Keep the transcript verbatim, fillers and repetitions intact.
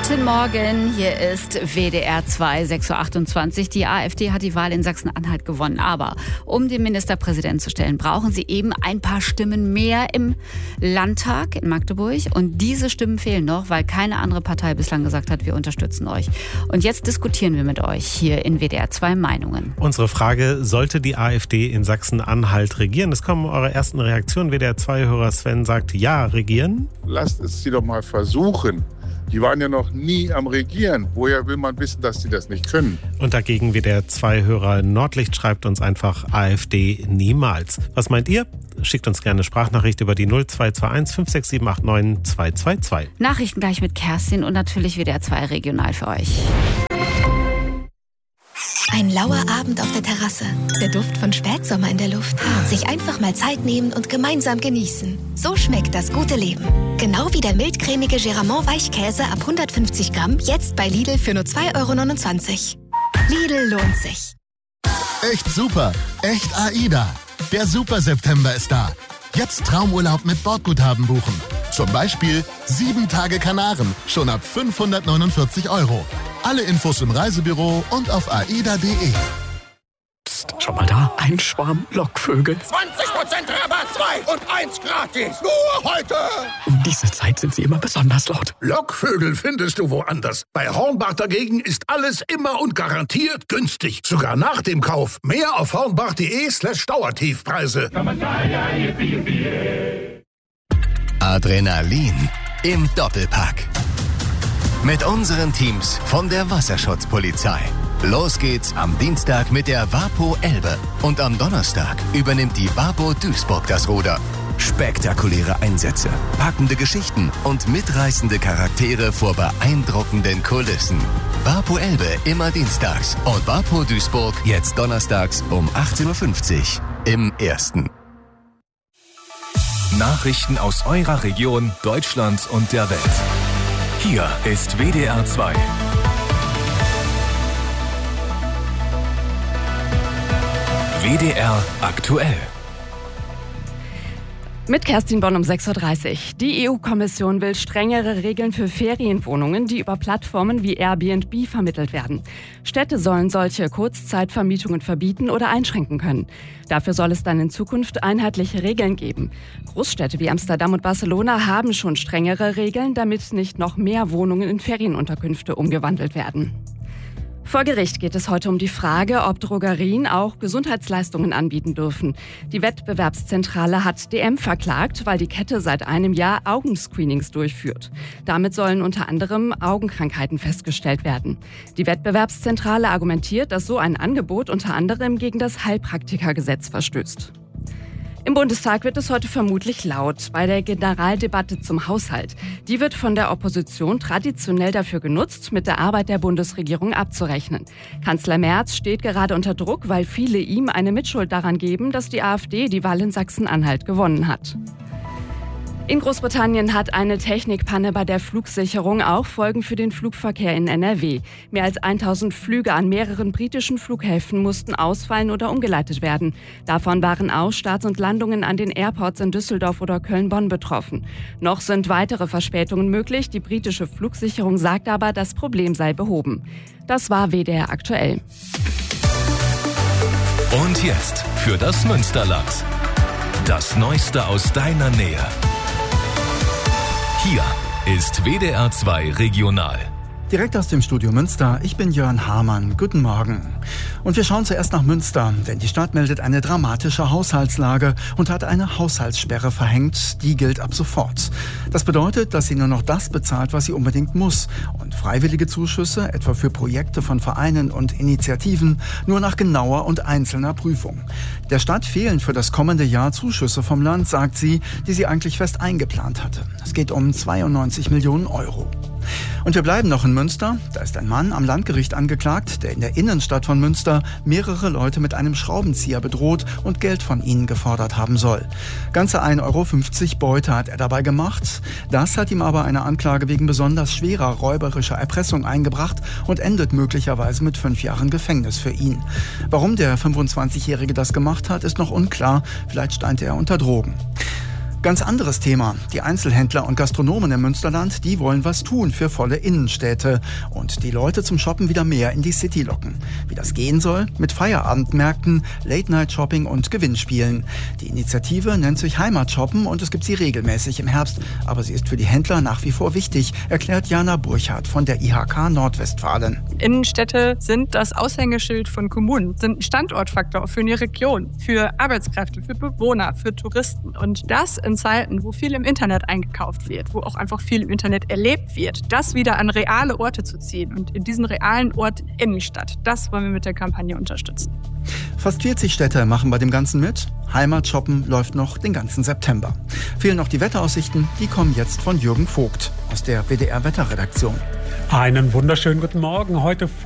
Guten Morgen, hier ist W D R zwei, sechs Uhr achtundzwanzig. Die AfD hat die Wahl in Sachsen-Anhalt gewonnen. Aber um den Ministerpräsidenten zu stellen, brauchen sie eben ein paar Stimmen mehr im Landtag in Magdeburg. Und diese Stimmen fehlen noch, weil keine andere Partei bislang gesagt hat, wir unterstützen euch. Und jetzt diskutieren wir mit euch hier in W D R zwei Meinungen. Unsere Frage, sollte die AfD in Sachsen-Anhalt regieren? Es kommen eure ersten Reaktionen. W D R zwei-Hörer Sven sagt, ja, regieren. Lasst es sie doch mal versuchen. Die waren ja noch nie am Regieren. Woher will man wissen, dass sie das nicht können? Und dagegen W D R zwei-Hörer Nordlicht schreibt uns einfach AfD niemals. Was meint ihr? Schickt uns gerne eine Sprachnachricht über die null zwei zwei eins fünf sechs sieben acht neun zwei zwei zwei. Nachrichten gleich mit Kerstin und natürlich W D R zwei regional für euch. Ein lauer Abend auf der Terrasse, der Duft von Spätsommer in der Luft. Sich einfach mal Zeit nehmen und gemeinsam genießen. So schmeckt das gute Leben. Genau wie der mildcremige Geramont Weichkäse ab hundertfünfzig Gramm, jetzt bei Lidl für nur zwei Euro neunundzwanzig. Lidl lohnt sich. Echt super, echt AIDA. Der Super September ist da. Jetzt Traumurlaub mit Bordguthaben buchen. Zum Beispiel sieben Tage Kanaren, schon ab fünfhundertneunundvierzig Euro. Alle Infos im Reisebüro und auf aida punkt de. Psst, schau mal da, ein Schwarm Lockvögel. zwanzig Prozent Rabatt, zwei und eins gratis. Nur heute. Um diese Zeit sind sie immer besonders laut. Lockvögel findest du woanders. Bei Hornbach dagegen ist alles immer und garantiert günstig. Sogar nach dem Kauf. Mehr auf hornbach punkt de slash Dauertiefpreise. Adrenalin im Doppelpack. Mit unseren Teams von der Wasserschutzpolizei. Los geht's am Dienstag mit der Wapo Elbe. Und am Donnerstag übernimmt die Wapo Duisburg das Ruder. Spektakuläre Einsätze, packende Geschichten und mitreißende Charaktere vor beeindruckenden Kulissen. Wapo Elbe immer dienstags und Wapo Duisburg jetzt donnerstags um achtzehn Uhr fünfzig im Ersten. Nachrichten aus eurer Region, Deutschland und der Welt. Hier ist W D R zwei. W D R aktuell. Mit Kerstin Bonn um sechs Uhr dreißig. Die E U-Kommission will strengere Regeln für Ferienwohnungen, die über Plattformen wie Airbnb vermittelt werden. Städte sollen solche Kurzzeitvermietungen verbieten oder einschränken können. Dafür soll es dann in Zukunft einheitliche Regeln geben. Großstädte wie Amsterdam und Barcelona haben schon strengere Regeln, damit nicht noch mehr Wohnungen in Ferienunterkünfte umgewandelt werden. Vor Gericht geht es heute um die Frage, ob Drogerien auch Gesundheitsleistungen anbieten dürfen. Die Wettbewerbszentrale hat D M verklagt, weil die Kette seit einem Jahr Augenscreenings durchführt. Damit sollen unter anderem Augenkrankheiten festgestellt werden. Die Wettbewerbszentrale argumentiert, dass so ein Angebot unter anderem gegen das Heilpraktikergesetz verstößt. Im Bundestag wird es heute vermutlich laut bei der Generaldebatte zum Haushalt. Die wird von der Opposition traditionell dafür genutzt, mit der Arbeit der Bundesregierung abzurechnen. Kanzler Merz steht gerade unter Druck, weil viele ihm eine Mitschuld daran geben, dass die AfD die Wahl in Sachsen-Anhalt gewonnen hat. In Großbritannien hat eine Technikpanne bei der Flugsicherung auch Folgen für den Flugverkehr in N R W. Mehr als tausend Flüge an mehreren britischen Flughäfen mussten ausfallen oder umgeleitet werden. Davon waren auch Starts und Landungen an den Airports in Düsseldorf oder Köln-Bonn betroffen. Noch sind weitere Verspätungen möglich. Die britische Flugsicherung sagt aber, das Problem sei behoben. Das war W D R aktuell. Und jetzt für das Münsterland. Das Neueste aus deiner Nähe. Hier ist W D R zwei Regional. Direkt aus dem Studio Münster, ich bin Jörn Hamann. Guten Morgen. Und wir schauen zuerst nach Münster, denn die Stadt meldet eine dramatische Haushaltslage und hat eine Haushaltssperre verhängt. Die gilt ab sofort. Das bedeutet, dass sie nur noch das bezahlt, was sie unbedingt muss. Und freiwillige Zuschüsse, etwa für Projekte von Vereinen und Initiativen, nur nach genauer und einzelner Prüfung. Der Stadt fehlen für das kommende Jahr Zuschüsse vom Land, sagt sie, die sie eigentlich fest eingeplant hatte. Es geht um zweiundneunzig Millionen Euro. Und wir bleiben noch in Münster. Da ist ein Mann am Landgericht angeklagt, der in der Innenstadt von Münster mehrere Leute mit einem Schraubenzieher bedroht und Geld von ihnen gefordert haben soll. Ganze ein Euro fünfzig Beute hat er dabei gemacht. Das hat ihm aber eine Anklage wegen besonders schwerer räuberischer Erpressung eingebracht und endet möglicherweise mit fünf Jahren Gefängnis für ihn. Warum der fünfundzwanzigjährige das gemacht hat, ist noch unklar. Vielleicht stand er unter Drogen. Ganz anderes Thema. Die Einzelhändler und Gastronomen im Münsterland, die wollen was tun für volle Innenstädte und die Leute zum Shoppen wieder mehr in die City locken. Wie das gehen soll? Mit Feierabendmärkten, Late-Night-Shopping und Gewinnspielen. Die Initiative nennt sich Heimatshoppen und es gibt sie regelmäßig im Herbst. Aber sie ist für die Händler nach wie vor wichtig, erklärt Jana Burchardt von der I H K Nordwestfalen. Innenstädte sind das Aushängeschild von Kommunen, sind ein Standortfaktor für eine Region, für Arbeitskräfte, für Bewohner, für Touristen. Und das in Zeiten, wo viel im Internet eingekauft wird, wo auch einfach viel im Internet erlebt wird, das wieder an reale Orte zu ziehen und in diesen realen Ort Innenstadt, das wollen wir mit der Kampagne unterstützen. Fast vierzig Städte machen bei dem Ganzen mit. Heimatshoppen läuft noch den ganzen September. Fehlen noch die Wetteraussichten, die kommen jetzt von Jürgen Vogt aus der W D R Wetterredaktion. Einen wunderschönen guten Morgen. Heute